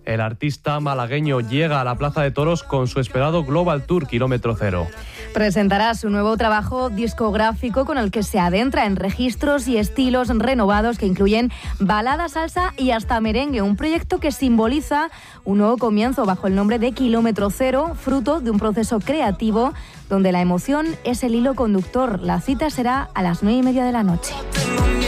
El artista malagueño llega a la Plaza de Toros con su esperado Global Tour Kilómetro Cero. Presentará su nuevo trabajo discográfico con el que se adentra en registros y estilos renovados que incluyen balada, salsa y hasta merengue, un proyecto que simboliza un nuevo comienzo bajo el nombre de Kilómetro Cero, fruto de un proceso creativo donde la emoción es el hilo conductor. La cita será a las 9:30 de la noche.